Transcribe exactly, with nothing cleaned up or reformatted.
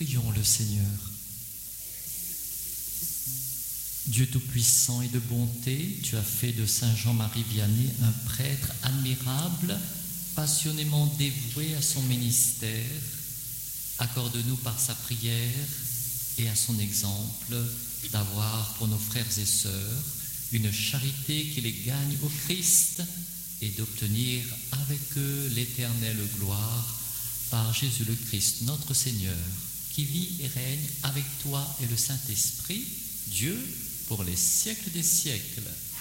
Prions le Seigneur. Dieu Tout-Puissant et de bonté, tu as fait de Saint Jean-Marie Vianney un prêtre admirable, passionnément dévoué à son ministère. Accorde-nous par sa prière et à son exemple d'avoir pour nos frères et sœurs une charité qui les gagne au Christ et d'obtenir avec eux l'éternelle gloire par Jésus le Christ, notre Seigneur, qui vit et règne avec toi et le Saint-Esprit, Dieu, pour les siècles des siècles.